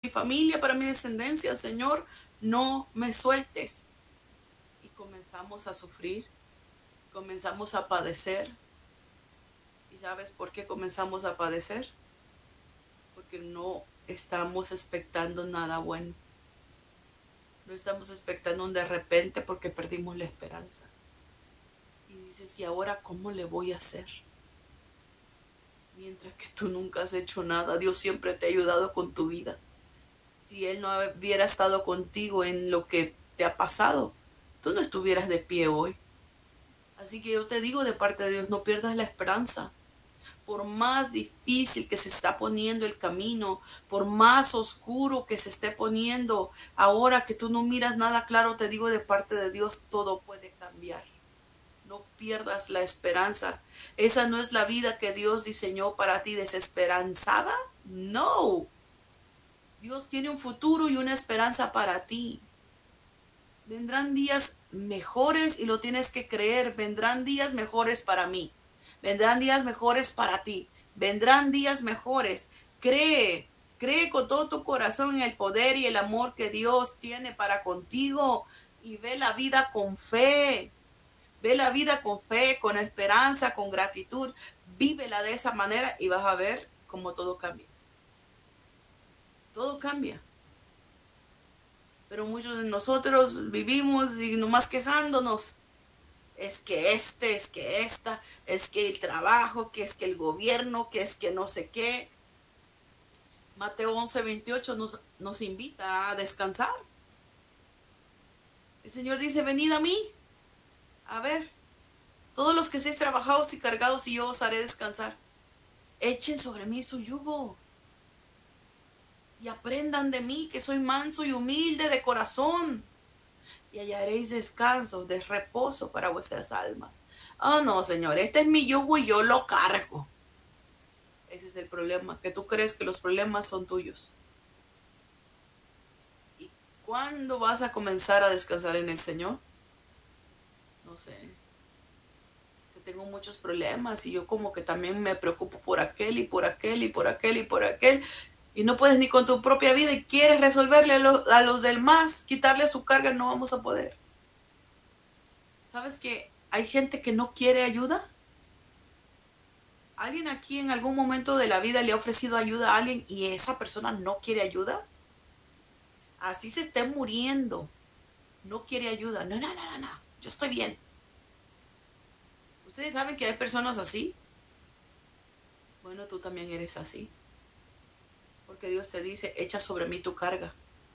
familia, para mi descendencia. Señor, no me sueltes. Y comenzamos a sufrir, comenzamos a padecer. ¿Y sabes por qué comenzamos a padecer? Porque no estamos expectando nada bueno. No estamos expectando un de repente porque perdimos la esperanza. Y dices, ¿y ahora cómo le voy a hacer? Mientras que tú nunca has hecho nada, Dios siempre te ha ayudado con tu vida. Si Él no hubiera estado contigo en lo que te ha pasado, tú no estuvieras de pie hoy. Así que yo te digo de parte de Dios, no pierdas la esperanza. Por más difícil que se está poniendo el camino, por más oscuro que se esté poniendo, ahora que tú no miras nada claro, te digo de parte de Dios, todo puede cambiar. No pierdas la esperanza. Esa no es la vida que Dios diseñó para ti, desesperanzada. No. Dios tiene un futuro y una esperanza para ti. Vendrán días mejores y lo tienes que creer. Vendrán días mejores para mí. Vendrán días mejores para ti. Vendrán días mejores. Cree, cree con todo tu corazón en el poder y el amor que Dios tiene para contigo y ve la vida con fe. Ve la vida con fe, con esperanza, con gratitud. Vívela de esa manera y vas a ver cómo todo cambia. Todo cambia. Pero muchos de nosotros vivimos y nomás quejándonos. Es que es que esta, es que el trabajo, que es que el gobierno, que es que no sé qué. Mateo 11:28 nos invita a descansar. El Señor dice, venid a mí. A ver, todos los que seáis trabajados y cargados y yo os haré descansar. Echen sobre mí su yugo y aprendan de mí, que soy manso y humilde de corazón, y hallaréis descanso, de reposo para vuestras almas. Oh, no, Señor, este es mi yugo y yo lo cargo. Ese es el problema, que tú crees que los problemas son tuyos. ¿Y cuándo vas a comenzar a descansar en el Señor? No sé, es que tengo muchos problemas y yo como que también me preocupo por aquel y por aquel y por aquel y por aquel. Y no puedes ni con tu propia vida y quieres resolverle a los demás, quitarle su carga, no vamos a poder. ¿Sabes que hay gente que no quiere ayuda? ¿Alguien aquí en algún momento de la vida le ha ofrecido ayuda a alguien y esa persona no quiere ayuda? Así se esté muriendo, no quiere ayuda. No, no, no, no, no, yo estoy bien. ¿Ustedes saben que hay personas así? Bueno, tú también eres así. Porque Dios te dice, echa sobre mí tu carga.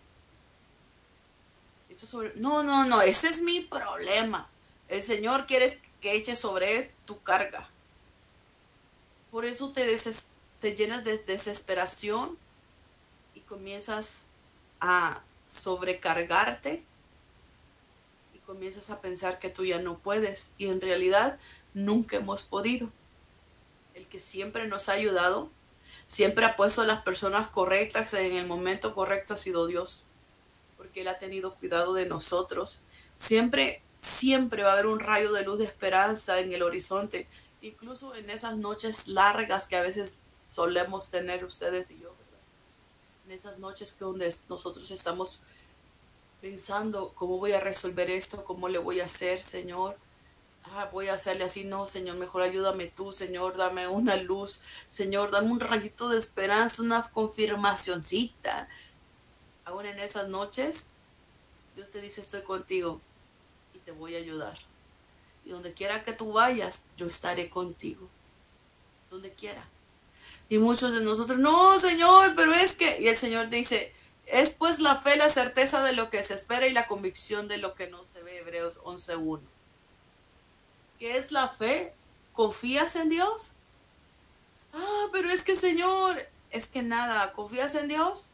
Echa sobre... No, no, no, ese es mi problema. El Señor quiere que eches sobre él tu carga. Por eso te llenas de desesperación y comienzas a sobrecargarte y comienzas a pensar que tú ya no puedes y en realidad nunca hemos podido. El que siempre nos ha ayudado, siempre ha puesto a las personas correctas en el momento correcto ha sido Dios, porque Él ha tenido cuidado de nosotros. Siempre, siempre va a haber un rayo de luz de esperanza en el horizonte, incluso en esas noches largas que a veces solemos tener ustedes y yo, ¿verdad? En esas noches que donde nosotros estamos pensando cómo voy a resolver esto, cómo le voy a hacer, Señor. Voy a hacerle así, no, Señor, mejor ayúdame tú, Señor, dame una luz, Señor, dame un rayito de esperanza, una confirmacioncita. Aún en esas noches, Dios te dice, estoy contigo y te voy a ayudar. Y donde quiera que tú vayas, yo estaré contigo. Donde quiera. Y muchos de nosotros, no, Señor, pero es que... Y el Señor dice, es pues la fe, la certeza de lo que se espera y la convicción de lo que no se ve. Hebreos 11:1. ¿Qué es la fe? ¿Confías en Dios? Pero es que Señor, es que nada, ¿confías en Dios?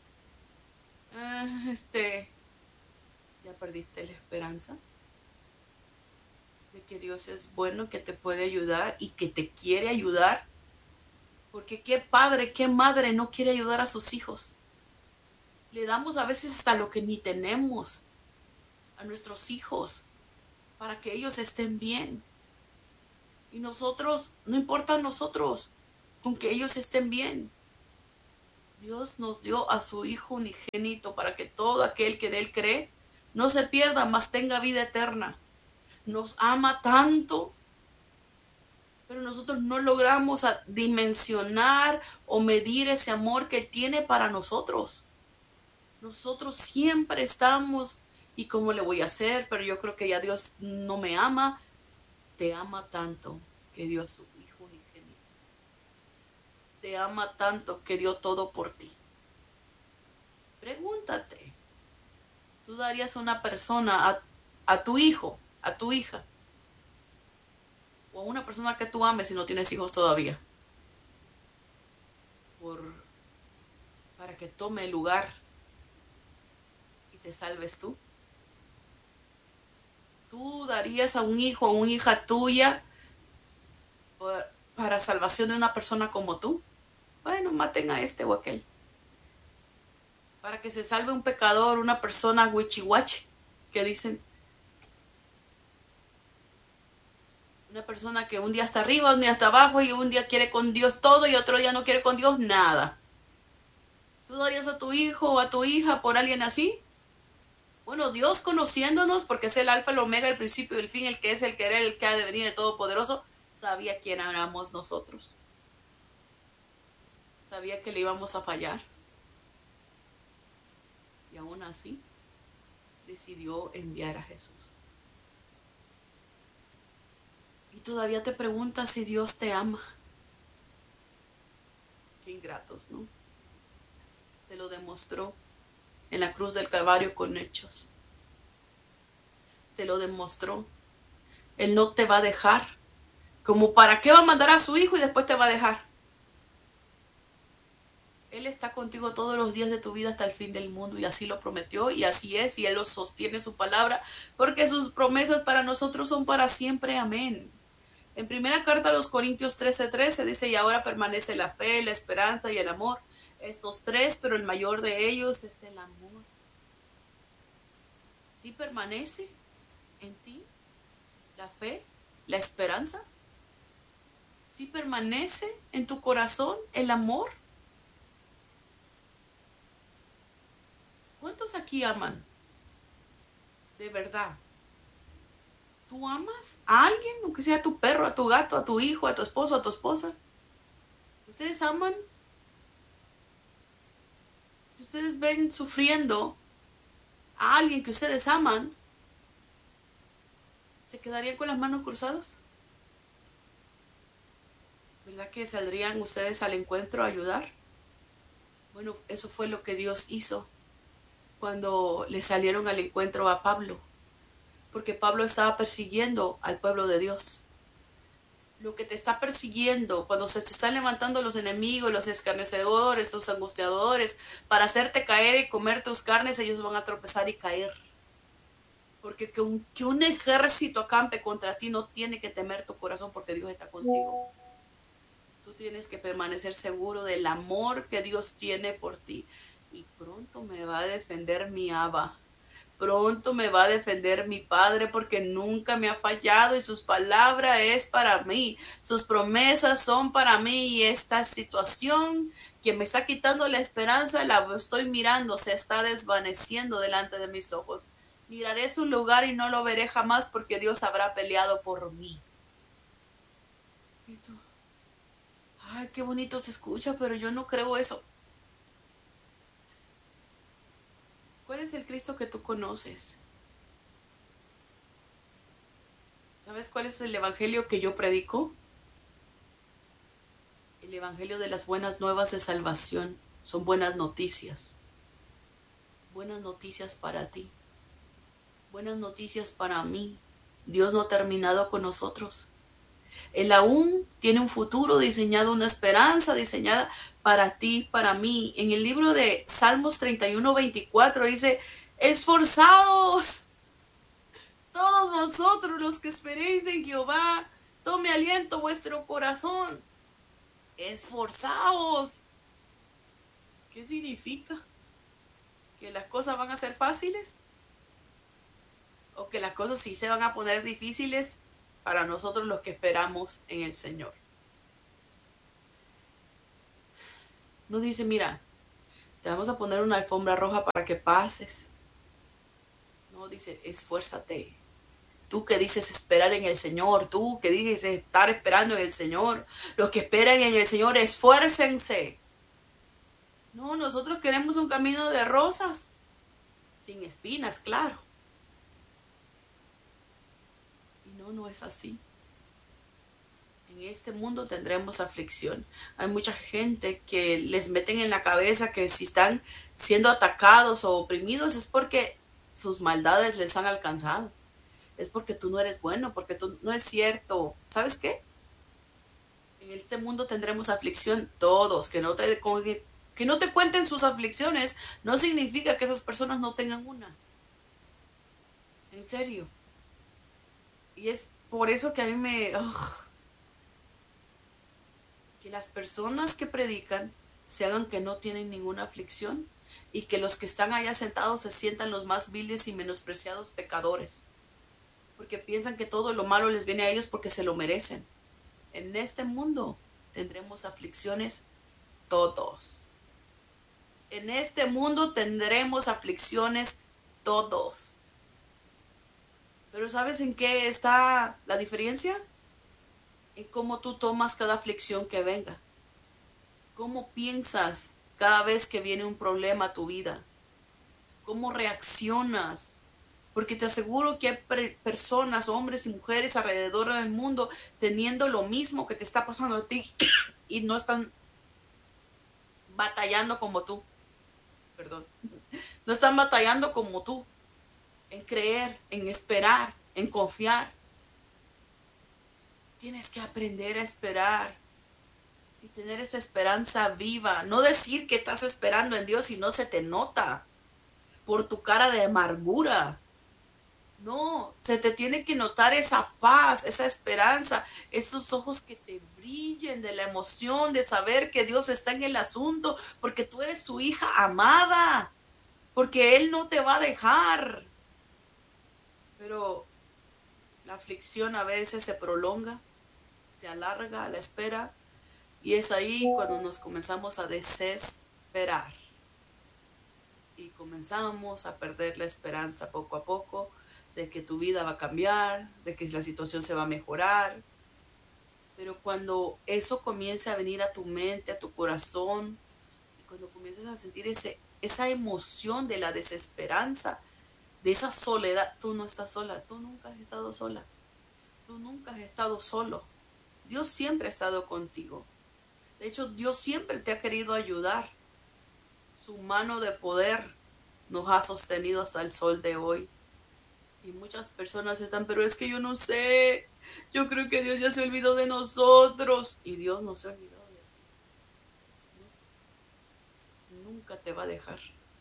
Ya perdiste la esperanza de que Dios es bueno, que te puede ayudar y que te quiere ayudar. Porque qué padre, qué madre no quiere ayudar a sus hijos. Le damos a veces hasta lo que ni tenemos a nuestros hijos para que ellos estén bien. Y nosotros, no importa a nosotros, con que ellos estén bien. Dios nos dio a su Hijo unigénito para que todo aquel que de Él cree no se pierda, mas tenga vida eterna. Nos ama tanto, pero nosotros no logramos dimensionar o medir ese amor que Él tiene para nosotros. Nosotros siempre estamos, ¿y cómo le voy a hacer? Pero yo creo que ya Dios no me ama. Te ama tanto que dio a su Hijo unigénito. Te ama tanto que dio todo por ti. Pregúntate, ¿tú darías a una persona, a tu hijo, a tu hija, o a una persona que tú ames si no tienes hijos todavía, por, para que tome el lugar y te salves tú? ¿Tú darías a un hijo o una hija tuya para salvación de una persona como tú? Bueno, maten a este o aquel. Para que se salve un pecador, una persona huichihuache, que dicen. Una persona que un día está arriba, un día está abajo, y un día quiere con Dios todo y otro día no quiere con Dios nada. ¿Tú darías a tu hijo o a tu hija por alguien así? Bueno, Dios, conociéndonos, porque es el alfa, el omega, el principio y el fin, el que es, el querer, el que ha de venir, el todopoderoso, sabía quién éramos nosotros. Sabía que le íbamos a fallar. Y aún así, decidió enviar a Jesús. Y todavía te preguntas si Dios te ama. Qué ingratos, ¿no? Te lo demostró en la cruz del Calvario con hechos. Te lo demostró. Él no te va a dejar. Como para qué va a mandar a su hijo y después te va a dejar. Él está contigo todos los días de tu vida hasta el fin del mundo, y así lo prometió y así es, y Él lo sostiene su palabra, porque sus promesas para nosotros son para siempre. Amén. En primera carta a los Corintios 13:13 dice: y ahora permanece la fe, la esperanza y el amor. Estos tres, pero el mayor de ellos es el amor. ¿Sí permanece en ti la fe, la esperanza? ¿Sí permanece en tu corazón el amor? ¿Cuántos aquí aman? De verdad. ¿Tú amas a alguien? Aunque sea a tu perro, a tu gato, a tu hijo, a tu esposo, a tu esposa. ¿Ustedes aman? Si ustedes ven sufriendo a alguien que ustedes aman, ¿se quedarían con las manos cruzadas? ¿Verdad que saldrían ustedes al encuentro a ayudar? Bueno, eso fue lo que Dios hizo cuando le salieron al encuentro a Pablo, porque Pablo estaba persiguiendo al pueblo de Dios. Lo que te está persiguiendo, cuando se te están levantando los enemigos, los escarnecedores, los angustiadores, para hacerte caer y comer tus carnes, ellos van a tropezar y caer. Porque que un ejército acampe contra ti no tiene que temer tu corazón, porque Dios está contigo. Tú tienes que permanecer seguro del amor que Dios tiene por ti. Y pronto me va a defender mi Abba. Pronto me va a defender mi Padre, porque nunca me ha fallado y sus palabras es para mí. Sus promesas son para mí, y esta situación que me está quitando la esperanza la estoy mirando, se está desvaneciendo delante de mis ojos. Miraré su lugar y no lo veré jamás, porque Dios habrá peleado por mí. ¿Y tú? Ay, qué bonito se escucha, pero yo no creo eso. ¿Cuál es el Cristo que tú conoces? ¿Sabes cuál es el evangelio que yo predico? El evangelio de las buenas nuevas de salvación. Son buenas noticias. Buenas noticias para ti. Buenas noticias para mí. Dios no ha terminado con nosotros. Él aún tiene un futuro diseñado, una esperanza diseñada para ti, para mí. En el libro de Salmos 31:24 dice: esforzados todos vosotros los que esperéis en Jehová, tome aliento vuestro corazón. Esforzaos. ¿Qué significa? ¿Que las cosas van a ser fáciles? ¿O que las cosas sí se van a poner difíciles para nosotros los que esperamos en el Señor? Nos dice: mira, te vamos a poner una alfombra roja para que pases. No, dice, esfuérzate. Tú que dices esperar en el Señor, tú que dices estar esperando en el Señor, los que esperan en el Señor, esfuércense. No, nosotros queremos un camino de rosas, sin espinas, claro. Y no, no es así. En este mundo tendremos aflicción. Hay mucha gente que les meten en la cabeza que si están siendo atacados o oprimidos es porque sus maldades les han alcanzado. Es porque tú no eres bueno, porque tú no es cierto. ¿Sabes qué? En este mundo tendremos aflicción todos. Que no te cuenten sus aflicciones no significa que esas personas no tengan una. En serio. Y es por eso que a mí que las personas que predican se hagan que no tienen ninguna aflicción y que los que están allá sentados se sientan los más viles y menospreciados pecadores, porque piensan que todo lo malo les viene a ellos porque se lo merecen. En este mundo tendremos aflicciones todos. En este mundo tendremos aflicciones todos. Pero ¿sabes en qué está la diferencia? En cómo tú tomas cada aflicción que venga. ¿Cómo piensas cada vez que viene un problema a tu vida? ¿Cómo reaccionas? Porque te aseguro que hay personas, hombres y mujeres alrededor del mundo teniendo lo mismo que te está pasando a ti y no están batallando como tú. Perdón. No están batallando como tú en creer, en esperar, en confiar. Tienes que aprender a esperar y tener esa esperanza viva. No decir que estás esperando en Dios y no se te nota por tu cara de amargura. No, se te tiene que notar esa paz, esa esperanza, esos ojos que te brillen de la emoción de saber que Dios está en el asunto, porque tú eres su hija amada, porque Él no te va a dejar. Pero la aflicción a veces se prolonga, se alarga la espera, y es ahí cuando nos comenzamos a desesperar y comenzamos a perder la esperanza poco a poco de que tu vida va a cambiar, de que la situación se va a mejorar. Pero cuando eso comience a venir a tu mente, a tu corazón, y cuando comiences a sentir esa emoción de la desesperanza, de esa soledad, tú no estás sola, tú nunca has estado sola, tú nunca has estado solo. Dios siempre ha estado contigo. De hecho, Dios siempre te ha querido ayudar. Su mano de poder nos ha sostenido hasta el sol de hoy. Y muchas personas están, pero es que yo no sé, yo creo que Dios ya se olvidó de nosotros. Y Dios no se ha olvidado de ti. No, nunca te va a dejar.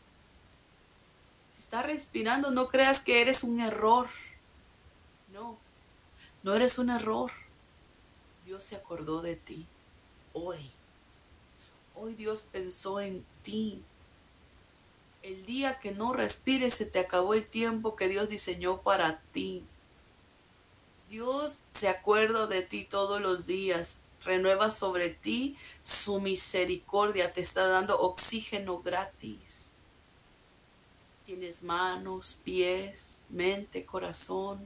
Si estás respirando, no creas que eres un error. No, no eres un error. Dios se acordó de ti hoy. Hoy Dios pensó en ti. El día que no respires se te acabó el tiempo que Dios diseñó para ti. Dios se acuerda de ti todos los días, renueva sobre ti su misericordia, te está dando oxígeno gratis. Tienes manos, pies, mente, corazón.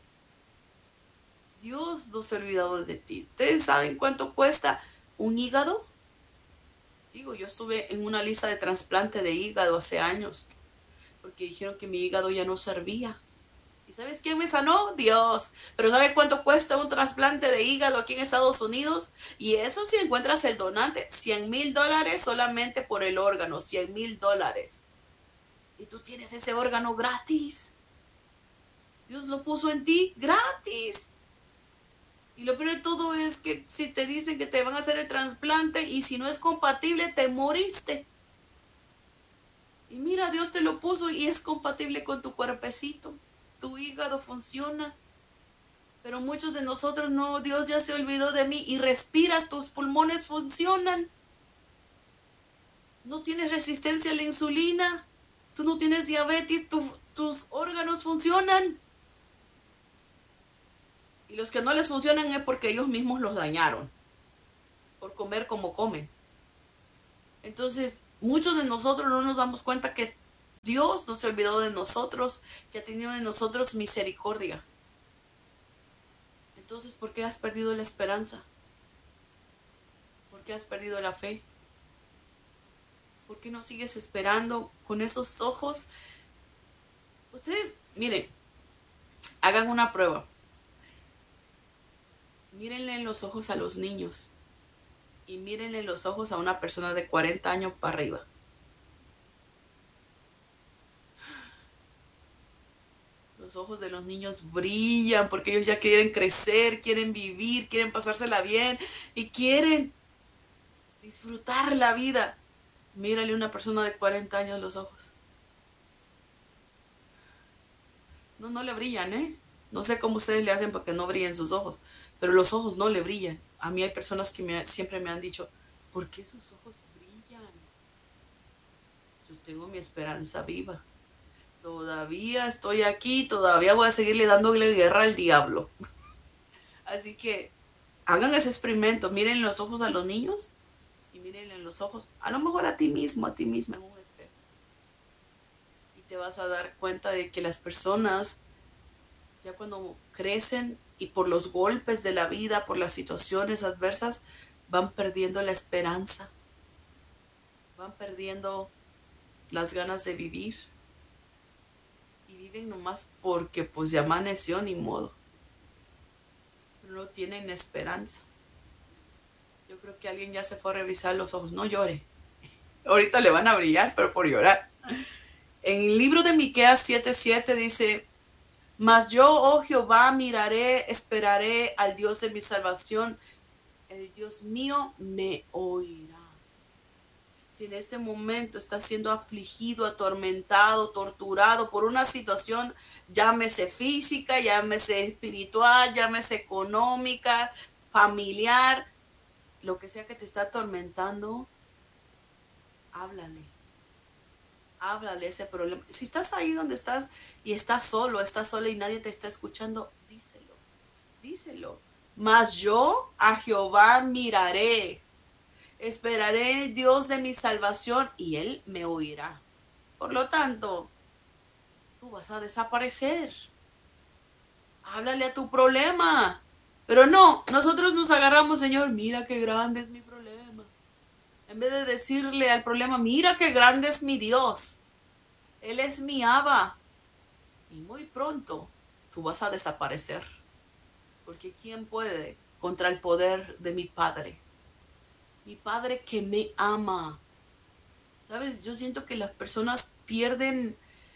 Dios no se ha olvidado de ti. ¿Ustedes saben cuánto cuesta un hígado? Digo, yo estuve en una lista de trasplante de hígado hace años, porque dijeron que mi hígado ya no servía. ¿Y sabes quién me sanó? Dios. Pero ¿sabe cuánto cuesta un trasplante de hígado aquí en Estados Unidos? Y eso si encuentras el donante, $100,000 solamente por el órgano, $100,000. Y tú tienes ese órgano gratis. Dios lo puso en ti gratis. Y lo peor de todo es que si te dicen que te van a hacer el trasplante y si no es compatible, te moriste. Y mira, Dios te lo puso y es compatible con tu cuerpecito. Tu hígado funciona. Pero muchos de nosotros no, Dios ya se olvidó de mí y respiras, tus pulmones funcionan. No tienes resistencia a la insulina. Tú no tienes diabetes, tus órganos funcionan. Y los que no les funcionan es porque ellos mismos los dañaron. Por comer como comen. Entonces, muchos de nosotros no nos damos cuenta que Dios no se olvidó de nosotros, que ha tenido de nosotros misericordia. Entonces, ¿por qué has perdido la esperanza? ¿Por qué has perdido la fe? ¿Por qué no sigues esperando con esos ojos? Ustedes, miren, hagan una prueba. Mírenle en los ojos a los niños y mírenle en los ojos a una persona de 40 años para arriba. Los ojos de los niños brillan porque ellos ya quieren crecer, quieren vivir, quieren pasársela bien y quieren disfrutar la vida. Mírale a una persona de 40 años los ojos. No, no le brillan, ¿eh? No sé cómo ustedes le hacen porque no brillen sus ojos, pero los ojos no le brillan. A mí hay personas que siempre me han dicho, ¿por qué sus ojos brillan? Yo tengo mi esperanza viva. Todavía estoy aquí, todavía voy a seguirle dándole guerra al diablo. Así que hagan ese experimento, miren los ojos a los niños y miren en los ojos, a lo mejor a ti mismo, a ti misma en un espejo. Y te vas a dar cuenta de que las personas, ya cuando crecen y por los golpes de la vida, por las situaciones adversas, van perdiendo la esperanza, van perdiendo las ganas de vivir y viven nomás porque pues ya amaneció ni modo. No tienen esperanza. Yo creo que alguien ya se fue a revisar los ojos. No llore. Ahorita le van a brillar, pero por llorar. En el libro de Miqueas 7:7 dice, mas yo, oh Jehová, miraré, esperaré al Dios de mi salvación. El Dios mío me oirá. Si en este momento estás siendo afligido, atormentado, torturado por una situación, llámese física, llámese espiritual, llámese económica, familiar, lo que sea que te está atormentando, háblale. Háblale ese problema. Si estás ahí donde estás y estás solo, estás sola y nadie te está escuchando, díselo, díselo. Mas yo a Jehová miraré, esperaré el Dios de mi salvación y él me oirá. Por lo tanto, tú vas a desaparecer. Háblale a tu problema. Pero no, nosotros nos agarramos, Señor, mira qué grande es mi problema. En vez de decirle al problema, mira qué grande es mi Dios. Él es mi Abba. Y muy pronto tú vas a desaparecer. Porque ¿quién puede contra el poder de mi Padre? Mi Padre que me ama. ¿Sabes? Yo siento que las personas pierden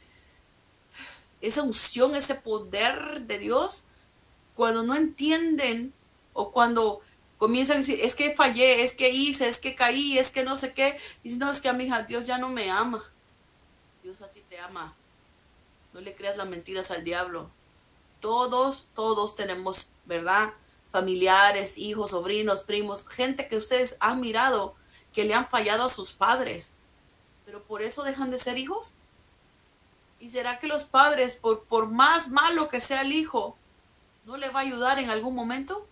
esa unción, ese poder de Dios cuando no entienden o cuando comienzan a decir, es que fallé, es que hice, es que caí, es que no sé qué. Y si no, es que a mi hija, Dios ya no me ama. Dios a ti te ama. No le creas las mentiras al diablo. Todos tenemos, ¿verdad? Familiares, hijos, sobrinos, primos, gente que ustedes han mirado que le han fallado a sus padres, pero por eso dejan de ser hijos. ¿Y será que los padres, por más malo que sea el hijo, no le va a ayudar en algún momento?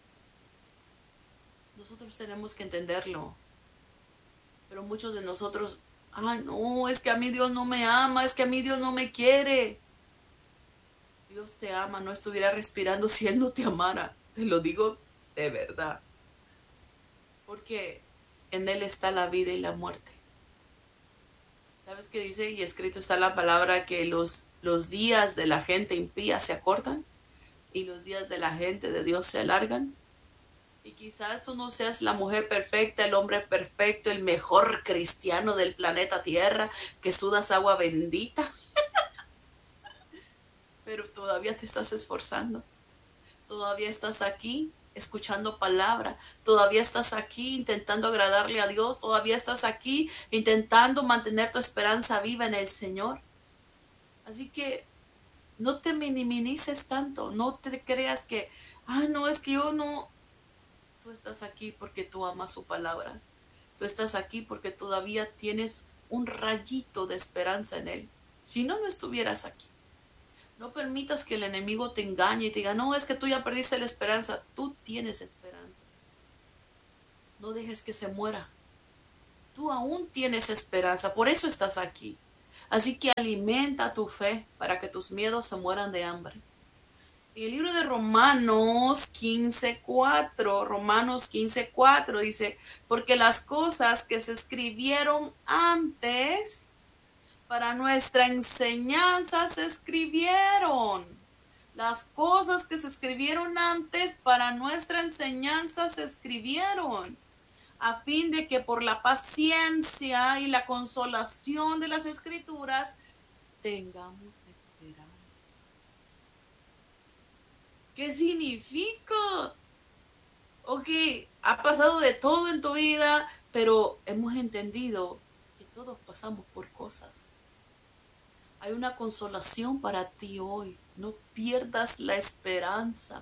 Nosotros tenemos que entenderlo, pero muchos de nosotros, ay no, es que a mí Dios no me ama, es que a mí Dios no me quiere. Dios te ama, no estuviera respirando si Él no te amara. Te lo digo de verdad. Porque en Él está la vida y la muerte. ¿Sabes qué dice? Y escrito está la palabra que los días de la gente impía se acortan y los días de la gente de Dios se alargan. Y quizás tú no seas la mujer perfecta, el hombre perfecto, el mejor cristiano del planeta Tierra, que sudas agua bendita, pero todavía te estás esforzando. Todavía estás aquí escuchando palabra, todavía estás aquí intentando agradarle a Dios, todavía estás aquí intentando mantener tu esperanza viva en el Señor. Así que no te minimices tanto, no te creas que, no, es que yo no. Tú estás aquí porque tú amas su palabra. Tú estás aquí porque todavía tienes un rayito de esperanza en Él. Si no, no estuvieras aquí. No permitas que el enemigo te engañe y te diga, no, es que tú ya perdiste la esperanza. Tú tienes esperanza. No dejes que se muera. Tú aún tienes esperanza, por eso estás aquí. Así que alimenta tu fe para que tus miedos se mueran de hambre. En el libro de Romanos 15:4 dice, porque las cosas que se escribieron antes para nuestra enseñanza se escribieron. Las cosas que se escribieron antes para nuestra enseñanza se escribieron, a fin de que por la paciencia y la consolación de las escrituras tengamos esperanza. ¿Qué significa? Ok, ha pasado de todo en tu vida, pero hemos entendido que todos pasamos por cosas. Hay una consolación para ti hoy. No pierdas la esperanza.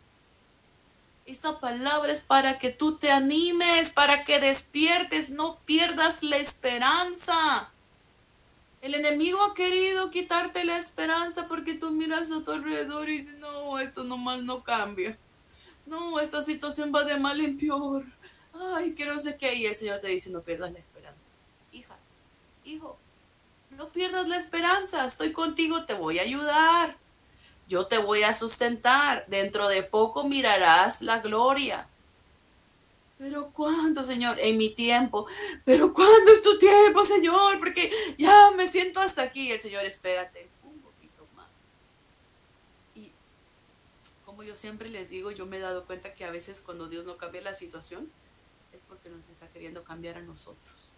Esta palabra es para que tú te animes, para que despiertes, no pierdas la esperanza. El enemigo ha querido quitarte la esperanza porque tú miras a tu alrededor y dices, no, esto nomás no cambia. No, esta situación va de mal en peor. Ay, que no sé qué. Y el Señor te dice, no pierdas la esperanza. Hija, hijo, no pierdas la esperanza. Estoy contigo, te voy a ayudar. Yo te voy a sustentar. Dentro de poco mirarás la gloria. Pero ¿cuándo, Señor? En mi tiempo. Pero ¿cuándo es tu tiempo, Señor? Porque ya me siento hasta aquí. El Señor, espérate un poquito más. Y como yo siempre les digo, yo me he dado cuenta que a veces cuando Dios no cambia la situación, es porque nos está queriendo cambiar a nosotros.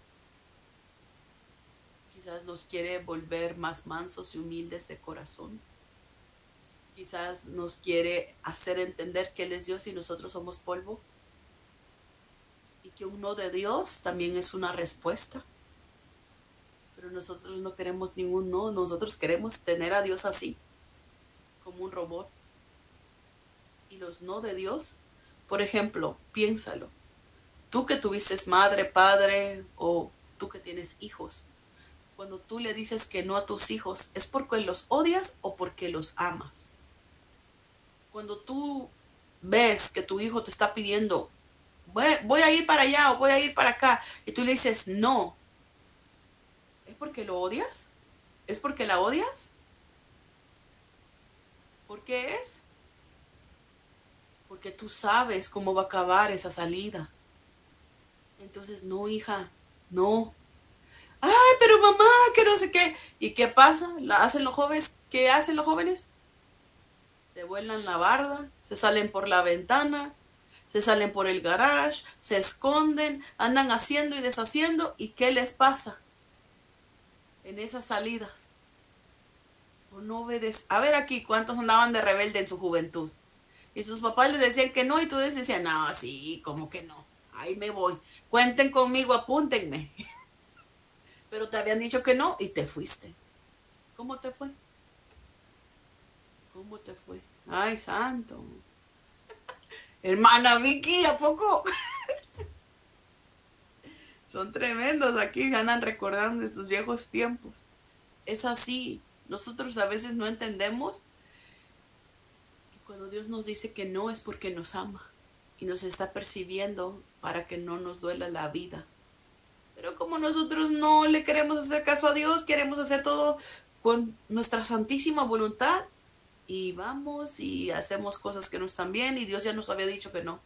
Quizás nos quiere volver más mansos y humildes de corazón. Quizás nos quiere hacer entender que Él es Dios y nosotros somos polvo. Y que un no de Dios también es una respuesta. Pero nosotros no queremos ningún no. Nosotros queremos tener a Dios así, como un robot. Y los no de Dios, por ejemplo, piénsalo. Tú que tuviste madre, padre, o tú que tienes hijos. Cuando tú le dices que no a tus hijos, ¿es porque los odias o porque los amas? Cuando tú ves que tu hijo te está pidiendo, voy a ir para allá o voy a ir para acá, y tú le dices no, ¿es porque lo odias? ¿Es porque la odias? ¿Por qué es? Porque tú sabes cómo va a acabar esa salida. Entonces, no, hija, no. Ay, pero mamá, que no sé qué. ¿Y qué pasa? ¿Hacen los jóvenes? ¿Qué hacen los jóvenes? Se vuelan la barda, se salen por la ventana, se salen por el garage, se esconden, andan haciendo y deshaciendo. ¿Y qué les pasa en esas salidas? Por no obedecer. A ver aquí, ¿cuántos andaban de rebelde en su juventud? Y sus papás les decían que no y tú les decías, no, sí, ¿cómo que no? Ahí me voy. Cuenten conmigo, apúntenme. Pero te habían dicho que no y te fuiste. ¿Cómo te fue? ¿Cómo te fue? Ay, santo. Hermana Vicky, ¿a poco? Son tremendos aquí, andan recordando estos viejos tiempos. Es así. Nosotros a veces no entendemos que cuando Dios nos dice que no es porque nos ama y nos está percibiendo para que no nos duela la vida. Pero como nosotros no le queremos hacer caso a Dios, queremos hacer todo con nuestra santísima voluntad y vamos y hacemos cosas que no están bien y Dios ya nos había dicho que no.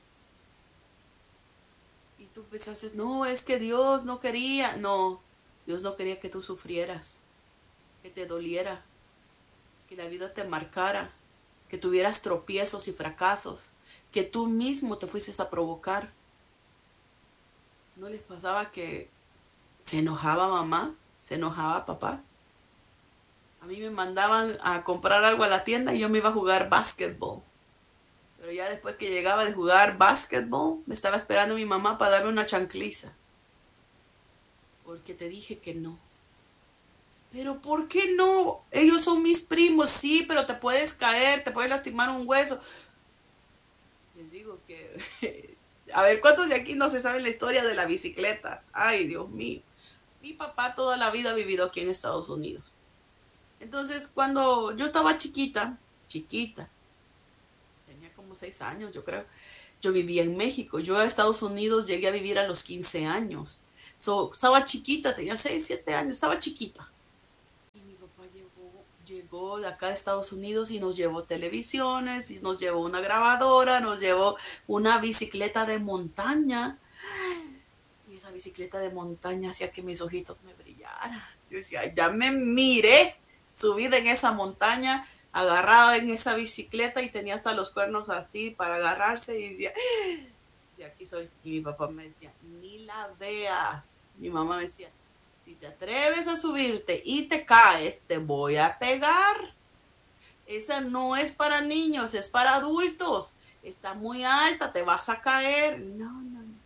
Y tú pensaste, no, es que Dios no quería. No, Dios no quería que tú sufrieras, que te doliera, que la vida te marcara, que tuvieras tropiezos y fracasos, que tú mismo te fueses a provocar. ¿No les pasaba que se enojaba mamá, se enojaba papá? A mí me mandaban a comprar algo a la tienda y yo me iba a jugar básquetbol. Pero ya después que llegaba de jugar básquetbol, me estaba esperando mi mamá para darme una chancliza. Porque te dije que no. Pero ¿por qué no? Ellos son mis primos, sí, pero te puedes caer, te puedes lastimar un hueso. Les digo que... A ver, ¿cuántos de aquí no se saben la historia de la bicicleta? Ay, Dios mío. Mi papá toda la vida ha vivido aquí en Estados Unidos. Entonces, cuando yo estaba chiquita, tenía como 6 años, yo creo, yo vivía en México. Yo a Estados Unidos llegué a vivir a los 15 años. Estaba chiquita, tenía 6, 7 años, estaba chiquita. Y mi papá llegó de acá de Estados Unidos y nos llevó televisiones, y nos llevó una grabadora, nos llevó una bicicleta de montaña. Y esa bicicleta de montaña hacía que mis ojitos me brillaran. Yo decía, ya me miré subida en esa montaña, agarrada en esa bicicleta y tenía hasta los cuernos así para agarrarse y decía, de aquí soy. Y mi papá me decía, ni la veas. Mi mamá me decía, si te atreves a subirte y te caes, te voy a pegar. Esa no es para niños, es para adultos. Está muy alta, te vas a caer. No, no, no.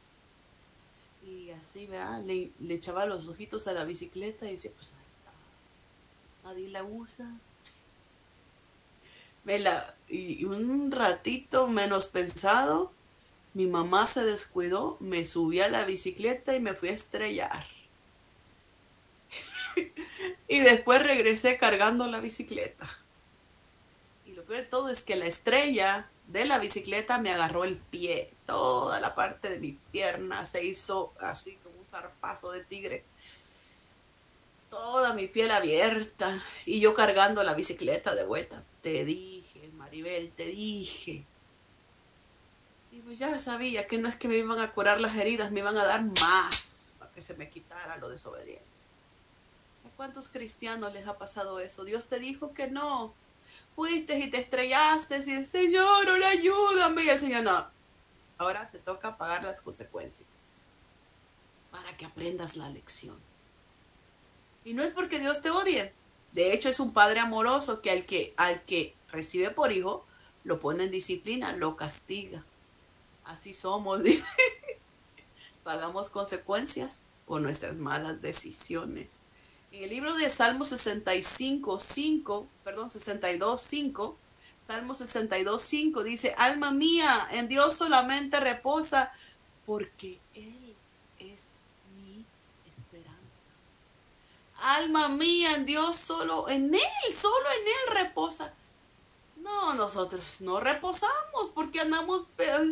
Y así, ¿verdad? Le echaba los ojitos a la bicicleta y decía, pues ahí está. Nadie la usa. Y un ratito menos pensado, mi mamá se descuidó, me subí a la bicicleta y me fui a estrellar. Y después regresé cargando la bicicleta. Y lo peor de todo es que la estrella de la bicicleta me agarró el pie. Toda la parte de mi pierna se hizo así como un zarpazo de tigre. Toda mi piel abierta. Y yo cargando la bicicleta de vuelta. Te dije, Maribel, te dije. Y pues ya sabía que no es que me iban a curar las heridas, me iban a dar más para que se me quitara lo desobediente. ¿A cuántos cristianos les ha pasado eso? Dios te dijo que no. Fuiste y te estrellaste y el Señor, ahora ayúdame. Y el Señor no. Ahora te toca pagar las consecuencias para que aprendas la lección. Y no es porque Dios te odie. De hecho, es un padre amoroso que al que recibe por hijo, lo pone en disciplina, lo castiga. Así somos, dice. Pagamos consecuencias por nuestras malas decisiones. En el libro de Salmo 65, 5, perdón, 62, 5, Salmo 62, 5 dice, alma mía, en Dios solamente reposa, porque Él es mi esperanza. Alma mía, en Dios solo en Él reposa. No, nosotros no reposamos porque andamos...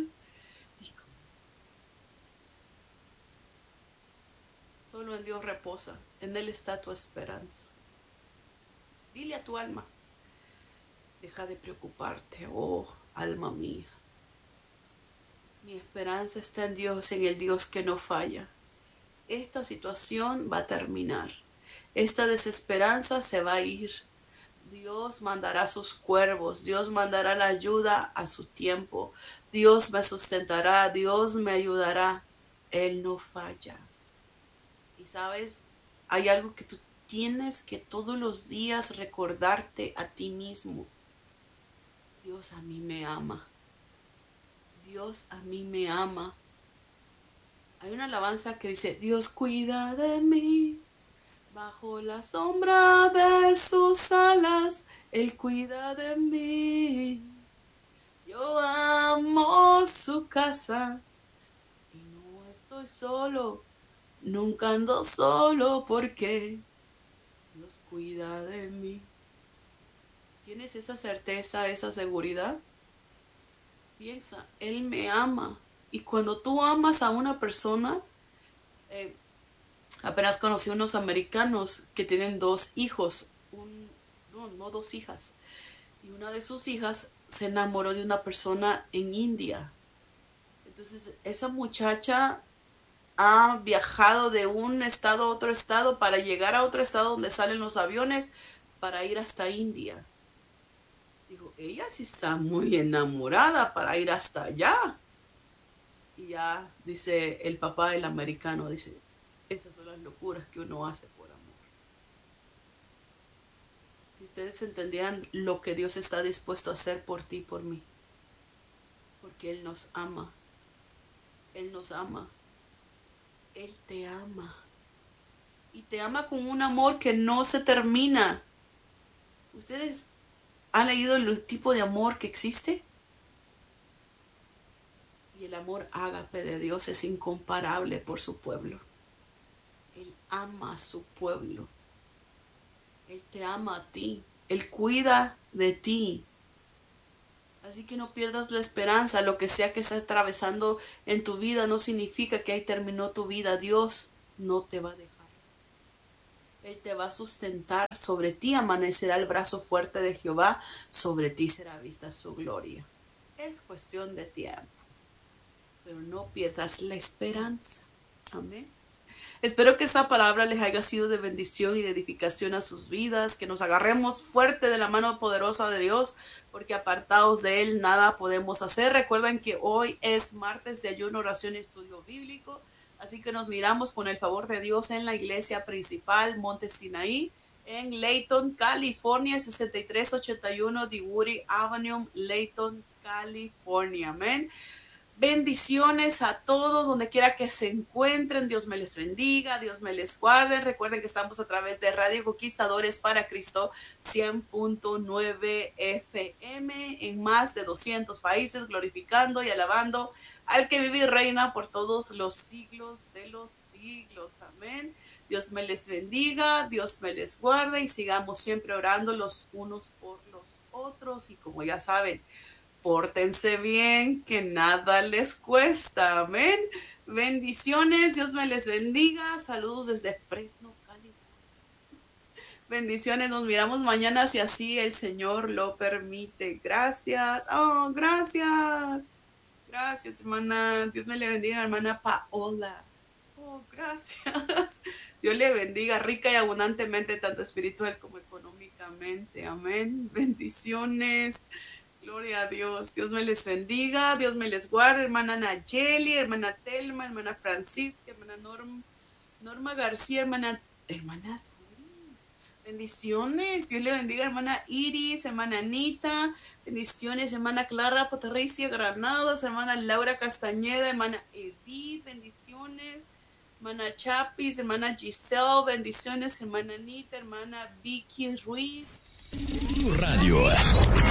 Solo en Dios reposa, en Él está tu esperanza. Dile a tu alma, deja de preocuparte, oh alma mía. Mi esperanza está en Dios, en el Dios que no falla. Esta situación va a terminar. Esta desesperanza se va a ir. Dios mandará sus cuervos, Dios mandará la ayuda a su tiempo. Dios me sustentará, Dios me ayudará. Él no falla. Y sabes, hay algo que tú tienes que todos los días recordarte a ti mismo. Dios a mí me ama. Dios a mí me ama. Hay una alabanza que dice, Dios cuida de mí. Bajo la sombra de sus alas, Él cuida de mí. Yo amo su casa y no estoy solo. Nunca ando solo porque Dios cuida de mí. ¿Tienes esa certeza, esa seguridad? Piensa, Él me ama. Y cuando tú amas a una persona, apenas conocí unos americanos que tienen 2 hijos, no, 2 hijas. Y una de sus hijas se enamoró de una persona en India. Entonces, esa muchacha ha viajado de un estado a otro estado para llegar a otro estado donde salen los aviones para ir hasta India. Digo, ella sí está muy enamorada para ir hasta allá. Y ya dice el papá del americano, dice, esas son las locuras que uno hace por amor. Si ustedes entendieran lo que Dios está dispuesto a hacer por ti y por mí. Porque Él nos ama. Él nos ama. Él te ama. Y te ama con un amor que no se termina. ¿Ustedes han leído el tipo de amor que existe? Y el amor ágape de Dios es incomparable por su pueblo. Él ama a su pueblo. Él te ama a ti. Él cuida de ti. Así que no pierdas la esperanza. Lo que sea que estás atravesando en tu vida no significa que ahí terminó tu vida. Dios no te va a dejar. Él te va a sustentar. Sobre ti amanecerá el brazo fuerte de Jehová. Sobre ti será vista su gloria. Es cuestión de tiempo. Pero no pierdas la esperanza. Amén. Espero que esta palabra les haya sido de bendición y de edificación a sus vidas, que nos agarremos fuerte de la mano poderosa de Dios, porque apartados de Él nada podemos hacer. Recuerden que hoy es martes de ayuno, oración y estudio bíblico, así que nos miramos con el favor de Dios en la iglesia principal, Monte Sinaí, en Layton, California, 6381 DeWoody Avenue, Layton, California. Amén. Bendiciones a todos, donde quiera que se encuentren. Dios me les bendiga, Dios me les guarde. Recuerden que estamos a través de Radio Conquistadores para Cristo 100.9 FM en más de 200 países, glorificando y alabando al que vive y reina por todos los siglos de los siglos. Amén. Dios me les bendiga, Dios me les guarde y sigamos siempre orando los unos por los otros. Y como ya saben, pórtense bien, que nada les cuesta. Amén. Bendiciones, Dios me les bendiga. Saludos desde Fresno, California. Bendiciones, nos miramos mañana si así el Señor lo permite. Gracias. Oh, gracias. Gracias, hermana. Dios me le bendiga, hermana Paola. Oh, gracias. Dios le bendiga rica y abundantemente, tanto espiritual como económicamente. Amén. Bendiciones. Gloria a Dios. Dios me les bendiga. Dios me les guarde. Hermana Nayeli, hermana Telma, hermana Francisca, hermana Norma García, hermana Doris. Bendiciones. Dios le bendiga, hermana Iris, hermana Anita. Bendiciones, hermana Clara Patricia Granados, hermana Laura Castañeda, hermana Edith. Bendiciones. Hermana Chapis, hermana Giselle. Bendiciones, hermana Anita, hermana Vicky Ruiz. Radio.